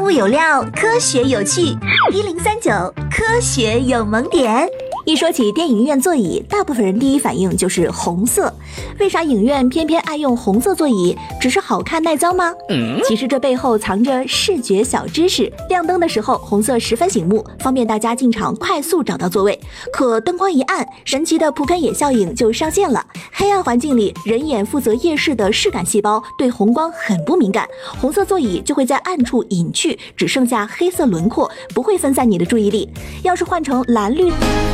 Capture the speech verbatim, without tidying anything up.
物有料，科学有趣。一零三九科学有萌点。一说起电影院座椅，大部分人第一反应就是红色。为啥影院偏偏爱用红色座椅？只是好看耐脏吗？嗯、其实这背后藏着视觉小知识。亮灯的时候，红色十分醒目，方便大家进场快速找到座位。可灯光一暗，神奇的普肯野效应就上线了。黑暗环境里，人眼负责夜视的视感细胞对红光很不敏感，红色座椅就会在暗处隐去，只剩下黑色轮廓，不会分散你的注意力。要是换成蓝绿